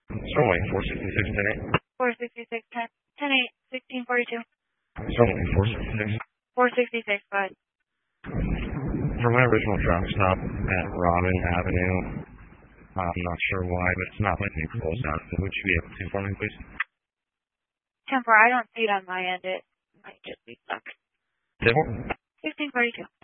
Sterling 466 466 10 8 1642. Sterling 466. 466, go ahead. For my original truck stop at Robin Avenue, I'm not sure why, but it's not letting me close out. So would you be able to for me, please? 10-4, I don't see it on my end. It might just be stuck. 1642.